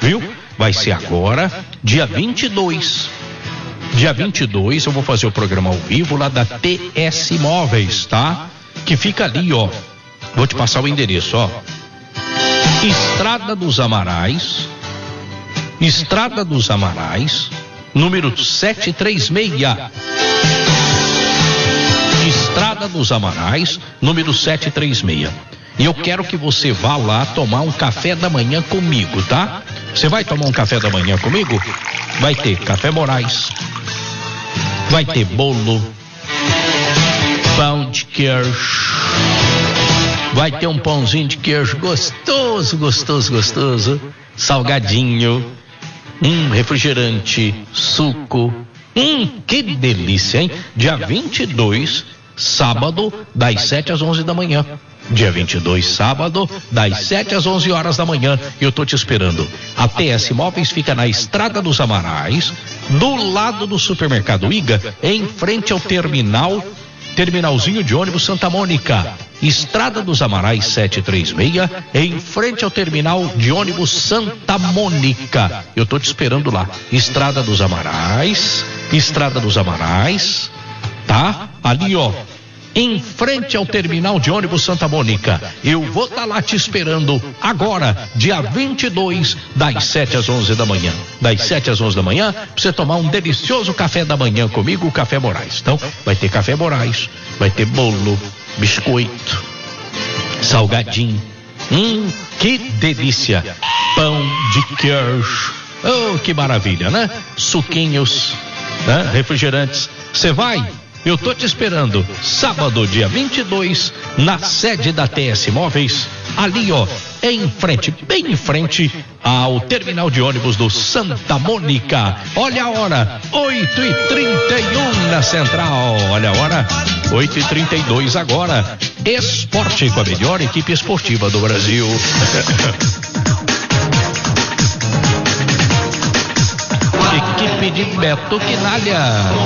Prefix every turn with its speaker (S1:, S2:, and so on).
S1: viu? Vai ser agora, dia 22. Dia 22 eu vou fazer o programa ao vivo lá da TS Móveis, tá? Que fica ali, ó. Vou te passar o endereço, ó. Estrada dos Amarais, número 736. Estrada dos Amarais, número 736. E eu quero que você vá lá tomar um café da manhã comigo, tá? Você vai tomar um café da manhã comigo? Vai ter café Moraes, vai ter bolo, pão de queijo, vai ter um pãozinho de queijo gostoso, salgadinho, refrigerante, suco, que delícia, hein? Dia 22, sábado, das 7 às 11 da manhã. Dia 22, sábado, das 7 às 11 horas da manhã. Eu tô te esperando. A TS Móveis fica na Estrada dos Amarais, do lado do supermercado Iga, em frente ao terminalzinho de ônibus Santa Mônica. Estrada dos Amarais 736, em frente ao terminal de ônibus Santa Mônica. Eu tô te esperando lá. Estrada dos Amarais, tá? Ali, ó, em frente ao terminal de ônibus Santa Mônica. Eu vou estar lá te esperando agora, dia 22, das 7 às 11 da manhã. Das 7 às 11 da manhã, pra você tomar um delicioso café da manhã comigo, o Café Moraes. Então, vai ter café Moraes, vai ter bolo, biscoito, salgadinho. Que delícia! Pão de queijo. Oh, que maravilha, né? Suquinhos, né? Refrigerantes. Você vai? Eu tô te esperando, sábado, dia 22, na sede da TS Móveis, ali, ó, bem em frente ao terminal de ônibus do Santa Mônica. Olha a hora, 8h31 na Central. Olha a hora, 8h32 agora. Esporte com a melhor equipe esportiva do Brasil. Equipe de Beto Quinalha.